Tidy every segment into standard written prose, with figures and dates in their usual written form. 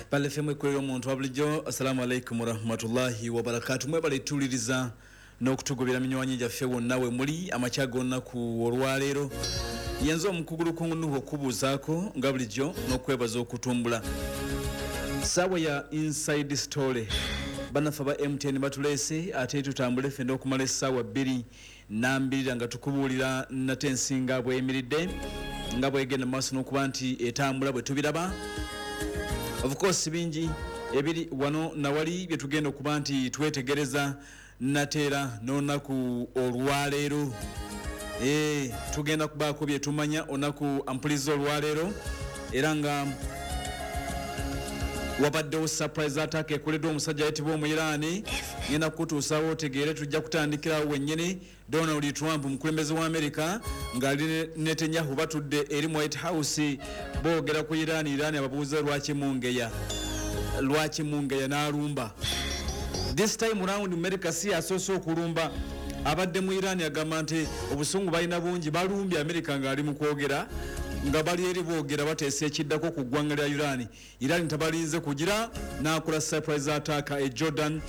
Pale FM kwero muntu wabulijo. Assalamu alaikum warahmatullahi wabarakatuh. Mwebale tuliriza n'okutugobera minywanyi gyaffe wonnawe muli amachago nnaku olwaleero. Yenzo omukugulu kunnuho okubuuzaako nga bulijjo n'okwebaza okutumbula. Sawa ya inside story. Banafa ba MTN batuleese ate tutambule fende okumala essaawa 2 nga tukubuulira nate ensinga bweyimiridde nga bwegenda maaso n'okuba nti etambula bwe tubiraba. Of course bingi ebiri wano nawali bye tugenda okuba nti twetegereza nateera n'olunaku olwaleero. Tugenda kubaako bye tumanya onaku ampuliza olwaleero era nga wabaddewo surprise attack ekoleddwa omusajja ayitibwa Omuyiraani. Ngenda kutuusaawo otegeere tujja kutandikirawo wennyini. Donald Trump omukulembeze wa America ng'ali Netanyahu batudde eri mu White House boogera ku Iran ababuuza lwaki mungeya n'alumba. This time round America si asoose okulumba. Abadde mu Iran agamba nti obusungu balina bungi balumbye America ng'ali mu kwogera nga bali eri boogera bateesa ekiddako ku ggwanga lya Iran tabalinze kugira n'akola surprise attack e Jordan.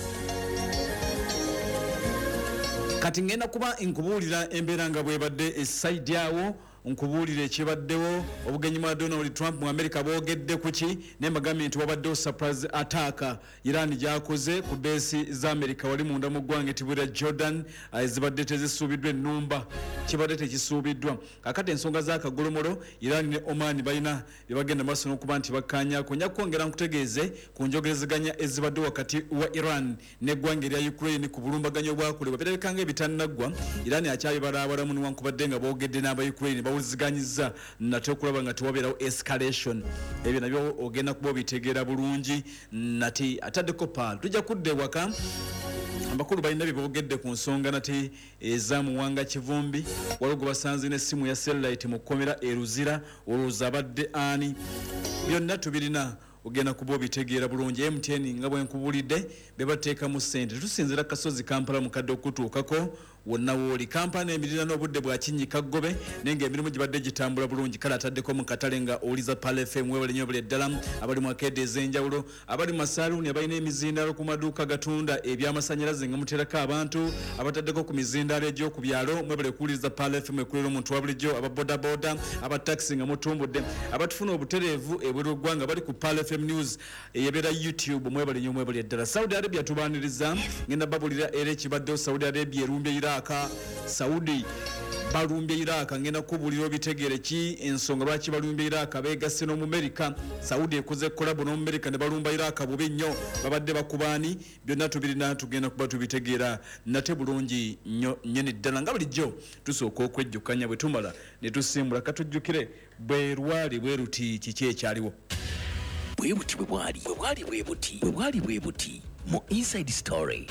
Kati ngenda kuba nkubuulira embeera nga bwebadde eside yawo nkubuulira ekibaddewo obugenyi mwa Donald Trump mu America boogedde kuki n'embagambye nti wabaddewo surprise attack Iran gyakoze ku beesi za America wali munda mu ggwanga etibwira Jordan ezibadde tezisuubiddwa ennumba kibadde tekisuubiddwa. Kakati ensonga z'akagolomolo Iran ne Oman balina bye bagenda maaso n'okuba nti bakkaanyaako. Nja kwongera nkutegeeze ku njogerezeganya ezibadde wakati wa Iran n'eggwanga erya Ukraine ku bulumbaganyo obwakolebwa birabika ng'ebitannaggwa. Iran akyabibalaabalamu newankubadde nga boogedde n'aba Ukraine bawuliziganyiza nate okulaba nga tewabeerawo escalation. Ebyo nabyo ogenda kuba obitegeera bulungi nate ataddeko paal tujja kudda ewaka. Abakulu balina bye boogedde ku nsonga nate ez'amuwanga Kivumbi waliwo gwe basanze n'essimu ya satellite mu kkomera eruzira olowooza abadde ani. Byonna tubirina ogenda kuba obitegeera bulungi. MTN nga bwe nkubulidde be bateekamu ssente tusinzira Kasozi Kampala mukadde okutuukako wonna wooli. Kampala emirira n'obudde bwa kinnyika ggobe naye ng'emirimu gibadde gitambula bulungi. Kale ataddeko mu katale nga oliza Pale FM webale nnyo buli eddala abali mu akeedi ez'enjawulo abali mu masaaluuni abalina emizindaalo ku maduuka gatunda ebyamasannyalaze nga muteerako abantu abataddeko ku mizindaalo egy'oku byalo mwebale kuwuliriza Pale FM ekulira omuntu wa bulijjo ababodaboda abatakisi nga mutumbudde abatufuna obutereevu ebweru ggwanga bali ku Pale FM News eyabeera YouTube mwebale nnyo mwebale eddala. Saudi Arabia tubaaniriza ngenda babulira era ekibaddewo Saudi Arabia erumbye Iraq. Saudi balumbye Iraq ngenda kubulira obitegeere ki ensonga lwaki balumbye Iraq beegasse n'omu America. Saudi ekoze kolabo n'omu America ne balumba Iraq bubi nnyo babadde bakubaani. Byonna tubirina tugenda kuba tubitegeera nate bulungi nnyo nnyini ddala nga bulijjo tusooka okwejjukanya bwe tumala ne tusimbula katujjukire bwe lwali bwe ruti kiki ekyaliwo bwe buti mu inside story.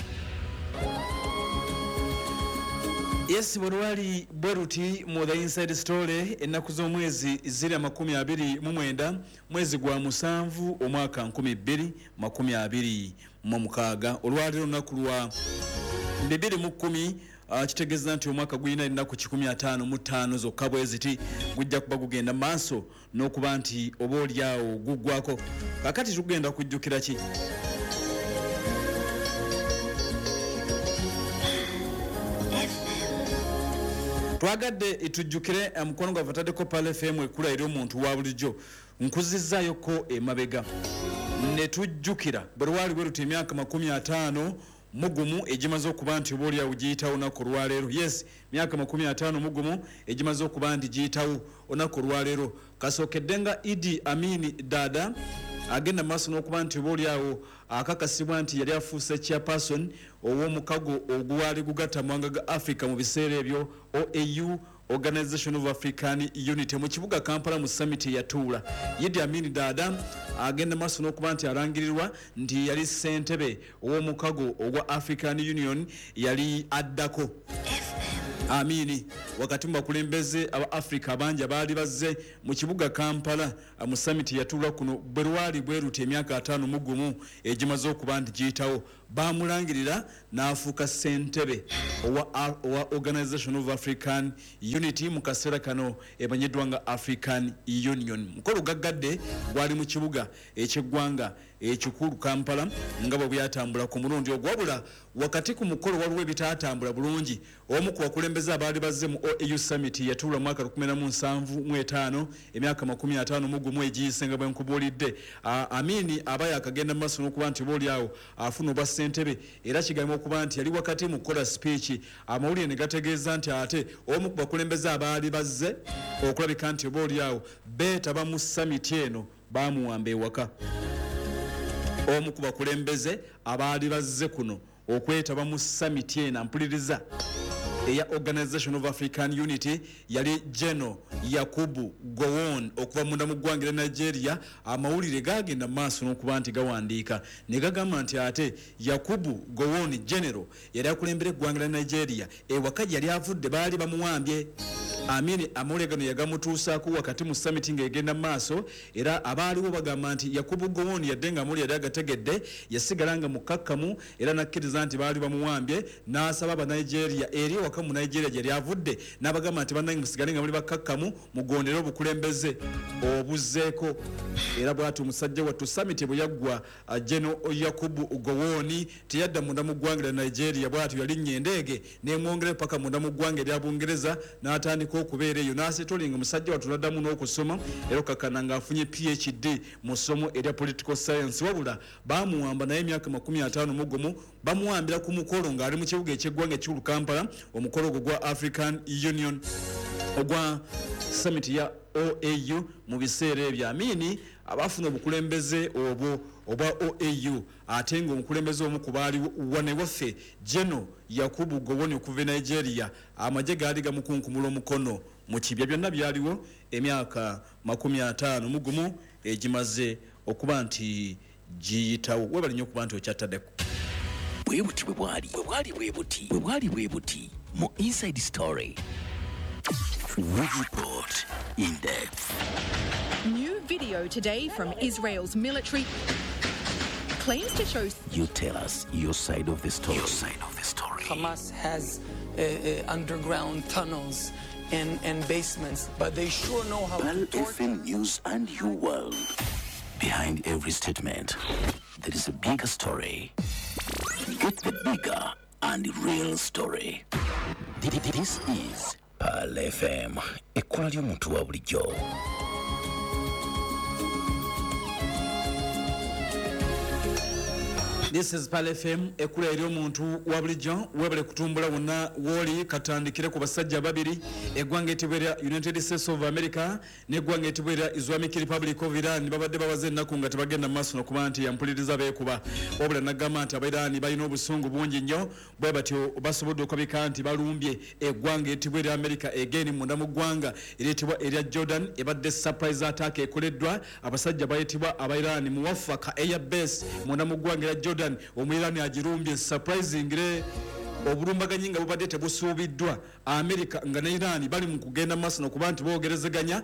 Yes, bwali bweruti mu the inside story ennaku z'omwezi 29 mwezi gwa musanvu omwaka 2026 olwaleero olunaku lwa 210 kitegeeza nti omwaka gulina ennaku 155 zokka bweziti gujja kuba gugenda maaso n'okuba nti oba oliawo guggwako. Kakati tugenda kujjukira ki twagadde etujjukire mukono gwa vataddeko Pale FM ekula eri omuntu wa bulijjo nkuzizzayoko emabega ne tujjukira bwe lwali bwe ruti emyaka 50 mugumu egimaze okuba nti oba oliawo giyitawo olunaku olwaleero. Yes, myaka 50 mugumu egimaze okuba nti giyitawo olunaku olwaleero. Kasookedde nga Idi Amin Dada agenda maaso n'okuba nti oba oliawo akakasibwa nti yali afuuse chairperson ow'omukago ogwali gugatta amawanga ga Africa mu biseera ebyo OAU Organization of African Unity mu kibuga Kampala mu summit yatuula. Idi Amin Dada agenda maaso n'okuba nti alangirirwa nti yali ssentebe ow'omukago ogwa African Union yali addako. Amini wakati mbakulembeze aba Africa abangi abaali bazze mu kibuga Kampala mu summit yatuula kuno bwe lwali bweruti emyaka 5 mugumu egimaze okuba nti giyitawo bamulangirira n'afuuka ssentebe owa Organization of African Unity mu kaseera kano emanyiddwa nga African Union. Mukolo gaggadde gwali mu kibuga eky'eggwanga ekikulu Kampala nga bwe byatambula ku mulundi ogwabula wakati ku mukolo waliwo ebitaatambula bulungi. Omu ku bakulembeze abaali bazze mu OAU Summit yatuula mwaka 2075 emyaka 50 egiyise nga bwe nkubuulidde. Amini aba yakagenda mu maaso n'okuba nti boolyawo afuna obwa ssentebe era kigamba okuba nti yali wakati mu kukola speech. Amawulire ne gategeeza nti ate omu ku bakulembeze abaali bazze okulabika nti boolyawo beetaba mu summit eno bamuwamba ewaka. Omu ku bakulembeze abaali bazze kuno okwetaba mu summit eno mpuliriza eya Organization of African Unity yali General Yakubu Gowon okuva munda mu ggwanga lya Nigeria. Amawulire gagenda maaso n'okuba nti gawandiika ne gagamba nti ate Yakubu Gowon General yali akulembera eggwanga lya Nigeria ewaka yali avudde baali bamuwambye. Amini amawulire gano yagamutuusaako wakati mu summit ng'egenda maaso era abaaliwo bagamba nti Yakubu Gowon yadde nga amawulire yali agategedde yasigala nga mukakkamu era nakkiriza nti baali bamuwambye n'asaba Abanigeria eri waka mu Nigeria gye lyavudde n'abagamba nti bannange musigale nga muli bakakkamu mugondere obukulembeze obuzzeeko. Era bw'ati omusajja wattu summit bwe yaggwa General Yakubu Gowon teyadda munda mu ggwanga lya Nigeria bw'ati yalinnya endege n'emwongera paka munda mu ggwanga erya Bungereza n'atandika okubeera eyo n'asetolinga musajja wattu n'addamu n'okusoma era okakkana ng'afunye PhD mu ssomo erya political science wabula bamuwamba naye emyaka 51 bamuwambira ku mukolo ng'ali mu kibuga eky'eggwanga ekikulu Kampala. Omukolo ogwo gwa African Union ogwa summit ya OAU mu biseera ebyo. Amini abafuna obukulembeze obwo obwa OAU ate ng'omukulembeze omu ku baali wane waffe General Yakubu Gowon okuva Nigeria amagye gaali gamukunkumula omukono mu kibya byonna byaliwo emyaka 51 egimaze okuba nti giyitawo. Webali nnyo okuba nti okyattaddeko. Bwebuti bwe buti mu Inside Story. We report in depth. New video today from Israel's military claims to show. You tell us your side of the story. Hamas has underground tunnels and basements, but they sure know how Pal to torture. FM News and your world. Behind every statement, there is a bigger story. Get the bigger and real story. This is Pal FM, ekkola ly'omuntu wa bulijjo. This is Pal FM ekula eri omuntu wa bulijjo. Webale kutumbula wonna woli katandikire ku basajja babiri eggwanga etibera United States of America n'eggwanga etibera Islamic Republic of Iran babadde babaze ennaku nga tebagenda maaso n'okuba nti yampuliriza beekuba wabula n'agamba nti Abairani balina obusungu bungi nnyo bwe batyo basobodde okubika nti balumbye eggwanga etibera America egeni munda mu ggwanga eryetibwa erya Jordan ebadde surprise attack ekoleddwa abasajja bayitibwa Abairani mu Wafaka Air Base munda mu ggwanga erya Jordan. Omwirani agirumbye surprisingly obulumbaganyi nga bubadde tebusuubiddwa. America nga ne Iran bali mu kugenda maaso n'okuba nti boogerezeganya.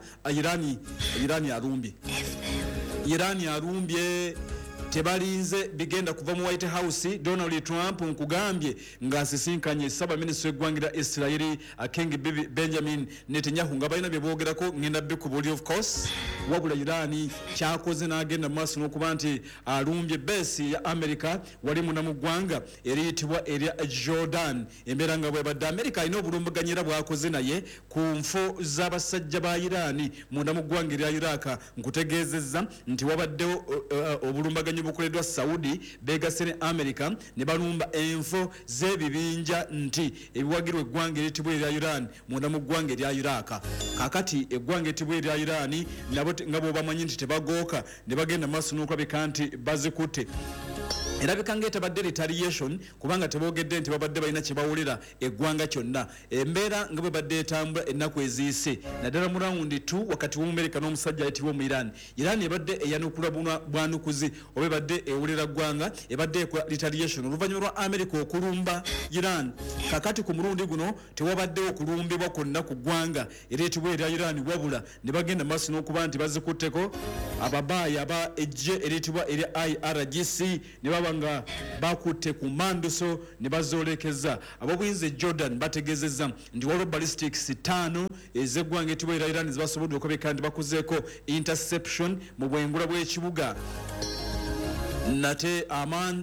Iran arumbye tebalinze bigenda kuva mu White House. Donald Trump nkugambye ng'asisinkanye Ssaabaminisita w'eggwanga lya Israeli King Benjamin Netanyahu nga balina bye boogerako ngenda bikubuli of course wabula Iran kyakoze n'agenda maaso n'okuba nti alumbye base ya America wali muna mu ggwanga eriyitibwa erya Jordan. Embeera nga bwebadde America alina obulumbaganyira bwakoze naye ku nfo z'abasajja ba Iran munda mu ggwanga erya Iraq. Nkutegeezezza nti wabaddewo obulumbaganyi bukoleddwa Saudi begase ne America ne balumba enfo z'ebibinja nti ebiwagirwa eggwanga eryitibwa erya Iran munda mu ggwanga erya Iraq. Kakati eggwanga eryitibwa erya Iran nabo nga bw'obamanyi nti tebagooka ne bagenda maaso n'okulabika nti bazikutte. Erabika ng'etabadde retaliation kubanga teboogedde nti babadde balina kye bawulira eggwanga kyonna. Embeera nga bwe badde etambula ennaku eziyise naddala mu rawundi 2 wakati w'Omumerika n'omusajja ayitibwa mu Iran. Iran ebadde eyanukula bwanukuzi oba ebadde ewulira ggwanga ebadde ekola retaliation oluvannyuma lwa America okulumba Iran. Kakati ku mulundi guno tewabaddewo okulumbibwa kwonna ku ggwanga eryetibwa erya Iran wabula ne bagenda maaso n'okuba nti bazikutteko ababaayi aba ejje eryetibwa erya IRGC ne baba balaba nga bakutte ku manduso ne bazoolekeza. Ab'obuyinza Jordan bategeezezza nti waliwo ballistics 5 ez'eggwanga etibwa Iran zibasobodde okubeka nti bakuzeeko interception mu bwengula bw'ekibuga. Nate